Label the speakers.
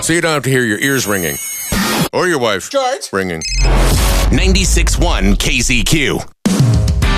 Speaker 1: So you don't have to hear your ears ringing. Or your wife.
Speaker 2: George.
Speaker 1: Ringing.
Speaker 3: 96.1 KZQ.